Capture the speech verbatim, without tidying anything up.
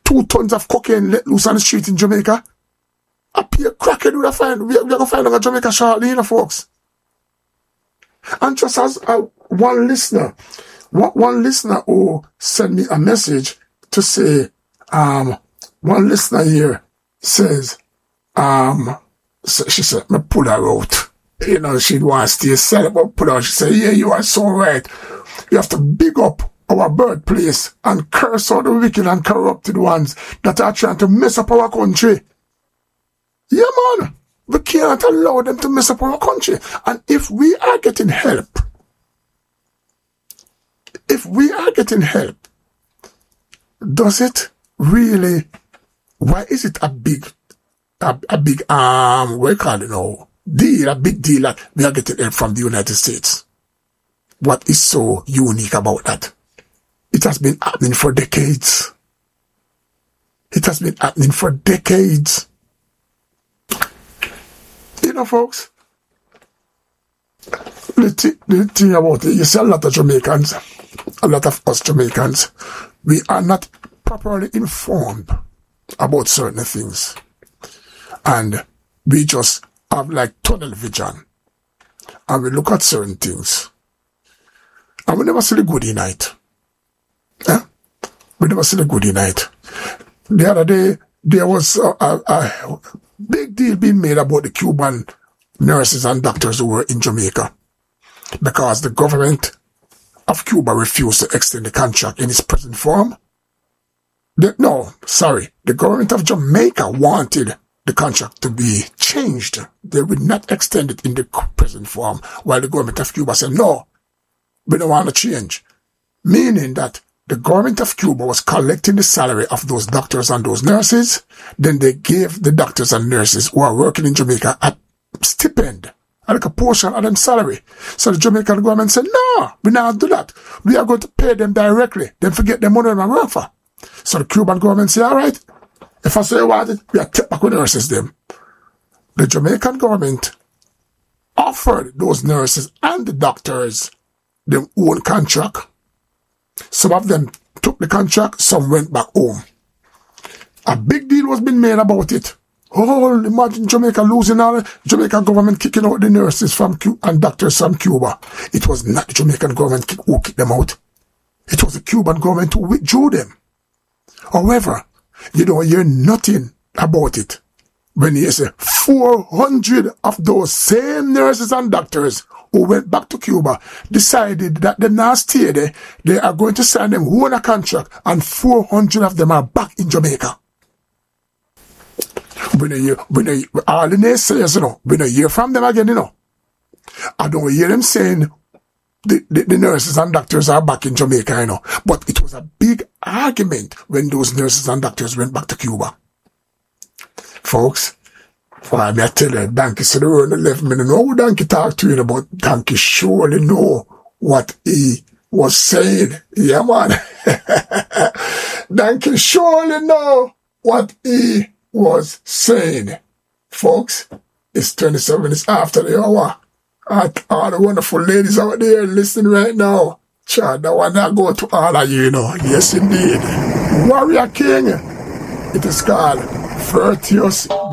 two tons of cocaine let loose on the street in Jamaica. A pure crackhead would have find, we are going to find out Jamaica shortly, you know, folks. And just as uh, one listener, one, one listener who sent me a message to say, um, one listener here says, um, so she said, me pull her out. You know, she wants to stay silent, but pull her out. She said, yeah, you are so right. You have to big up our birthplace and curse all the wicked and corrupted ones that are trying to mess up our country. Yeah, man. We can't allow them to mess up our country. And if we are getting help, if we are getting help, does it really, why is it a big, a, a big, um, what do you call it now, deal, a big deal that we are getting help from the United States? What is so unique about that? It has been happening for decades. It has been happening for decades. You know, folks, the, th- the thing about it, you see a lot of Jamaicans, a lot of us Jamaicans, we are not properly informed about certain things. And we just have like tunnel vision. And we look at certain things. And we never see the good in it. Eh? We never see the good in it. The other day, there was a, a, a big deal being made about the Cuban nurses and doctors who were in Jamaica because the government of Cuba refused to extend the contract in its present form. The, no, sorry. The government of Jamaica wanted the contract to be changed. They would not extend it in the present form, while the government of Cuba said, no, we don't want to change. Meaning that the government of Cuba was collecting the salary of those doctors and those nurses. Then they gave the doctors and nurses who are working in Jamaica a stipend, like a portion of them salary. So the Jamaican government said, no, we not do that. We are going to pay them directly. Then forget the money they work for. So the Cuban government said, all right, if I say you want it, we are take back with nurses them. The Jamaican government offered those nurses and the doctors their own contract. Some of them took the contract, some went back home. A big deal was being made about it. Oh, imagine Jamaica losing all, Jamaican government kicking out the nurses from Cuba and doctors from Cuba. It was not the Jamaican government who kicked them out. It was the Cuban government who withdrew them. However, you don't hear nothing about it when you say four hundred of those same nurses and doctors who went back to Cuba decided that they not stay there. They are going to sign them own a contract, and four hundred of them are back in Jamaica. When you, when you, all the naysayers, you know, when you hear from them again, you know, I don't hear them saying the, the, the nurses and doctors are back in Jamaica, you know. But it was a big argument when those nurses and doctors went back to Cuba. Folks, why me I tell you, Donkey said the word eleven minutes. No Donkey talk to you about Donkey surely know what he was saying. Yeah, man. Donkey surely know what he was saying. Folks, it's twenty-seven minutes after the hour. And all the wonderful ladies out there listening right now. Child, that one that go to all of you, you know. Yes, indeed. Warrior King. It is called Virtuous